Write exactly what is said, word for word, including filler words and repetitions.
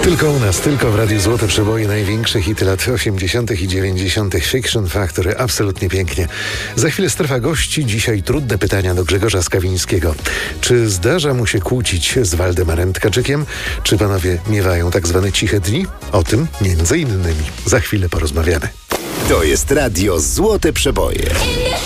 Tylko u nas, tylko w Radiu Złote Przeboje, największe hity lat osiemdziesiątych i dziewięćdziesiątych. Fiction Factory, absolutnie pięknie. Za chwilę strefa gości, dzisiaj trudne pytania do Grzegorza Skawińskiego. Czy zdarza mu się kłócić z Waldemarem Tkaczykiem? Czy panowie miewają tak zwane ciche dni? O tym między innymi za chwilę porozmawiamy. To jest Radio Złote Przeboje.